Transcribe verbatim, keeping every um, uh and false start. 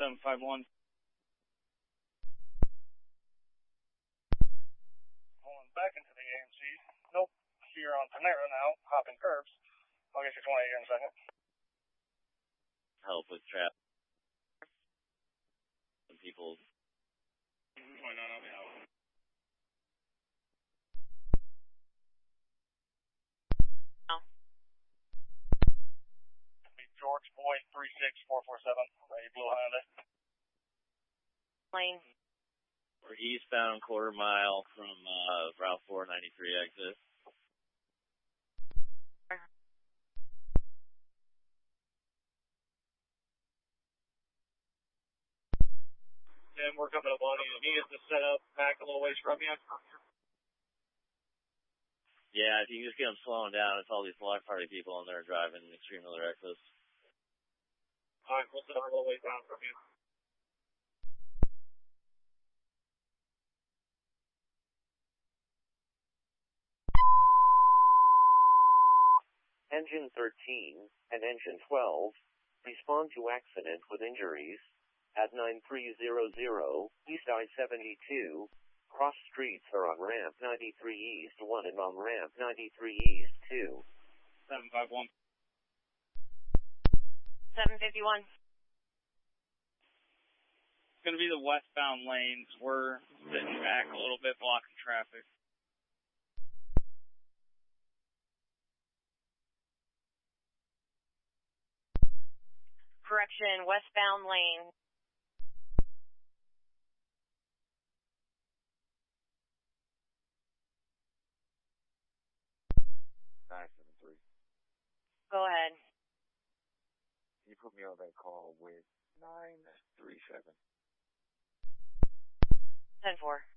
seven five one. Going back into the A M C. Nope. Here on Panera now, hopping curbs. I'll get your twenty here in a second. Help with traffic. Some people. twenty-nine, I'll be out. Oh. George Boy three six four four seven. Ready blue Hyundai. Lane. We're eastbound quarter mile from uh, Route four ninety-three exit. And we're coming up on you. He is to set up back a little ways from you. Yeah, if you can just get them slowing down, it's all these block party people and they're driving extremely reckless. All right, we'll set her a little ways down from you. Engine thirteen and Engine twelve respond to accident with injuries at nine three zero zero East I seventy-two. Cross streets are on ramp ninety-three East one and on ramp ninety-three East two. seven five one. seven fifty-one. It's going to be the westbound lanes. We're sitting back a little bit, blocking traffic. Correction, westbound lane. nine seven three. Go ahead. Can you put me on that call with nine three seven? ten four.